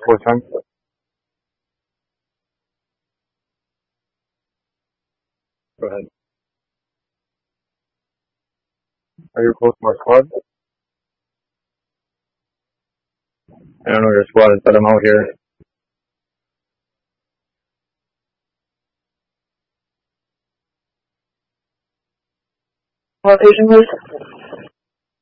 What time? Go ahead. Are you close to our squad? I don't know your squad is, but I'm out here. Location, please.